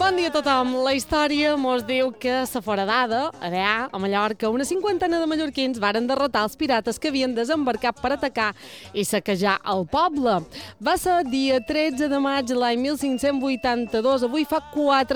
Bon dia a tothom. La història mos diu que a la foradada, allà, a Mallorca, una cinquantena de mallorquins varen derrotar els pirates que havien desembarcat per atacar i saquejar el poble. Va ser dia 13 de maig de l'any 1582. Avui fa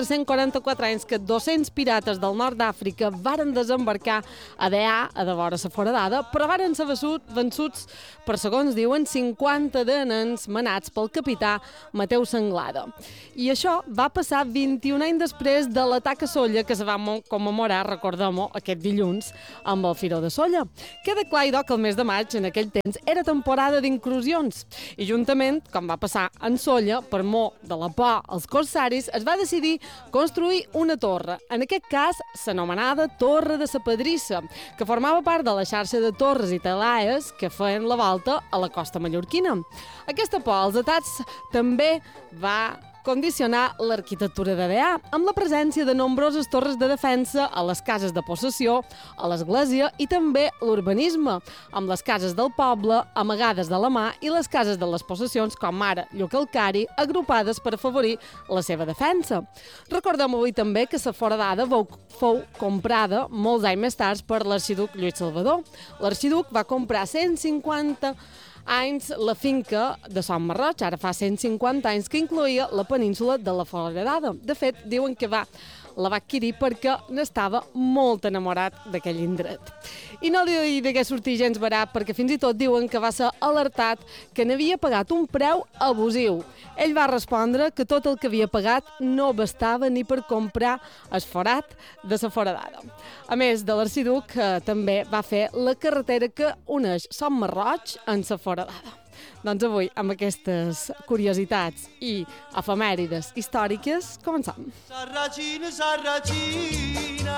444 anys que 200 pirates del nord d'Àfrica varen desembarcar allà, a de vora la foradada, però varen ser vençuts per, segons diuen, 50 de nens manats pel capità Mateu Sanglada. I això va passar 21 anys després de l'atac a Sóller, que se va commemorar, recordem-ho, aquest dilluns, amb el Firó de Sóller. Queda clar, idò, que el mes de maig, en aquell temps, era temporada d'incursions. I juntament, com va passar en Sóller, per mor de la por als corsaris, es va decidir construir una torre. En aquest cas, s'anomenada Torre de sa Pedrissa, que formava part de la xarxa de torres i talaes que feien la volta a la costa mallorquina. Aquesta por als atacs també va condicionar l'arquitectura d'Adea, amb la presència de nombroses torres de defensa a les cases de possessió, a l'església i també l'urbanisme, amb les cases del poble amagades de la mà i les cases de les possessions, com ara Llocalcari, agrupades per afavorir la seva defensa. Recordem avui també que la foradada fou comprada molts anys més tard per l'arxiduc Lluís Salvador. L'arxiduc va comprar 150 anys la finca de Son Marroig, ara fa 150 anys, que incloïa la península de la Foradada. De fet, diuen que la va adquirir perquè n'estava molt enamorat d'aquell indret. I no li degué sortir gens barat, perquè fins i tot diuen que va ser alertat que n'havia pagat un preu abusiu. Ell va respondre que tot el que havia pagat no bastava ni per comprar el forat de la foradada. A més de l'arxiduc, també va fer la carretera que uneix Son Marroig amb la foradada. Doncs avui, amb aquestes curiositats i efemèrides històriques, començam. Sarracina, sarracina.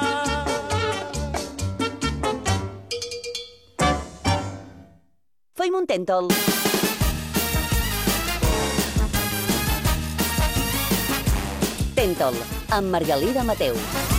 Feim un tèntol. Tèntol, amb Margalida Mateu.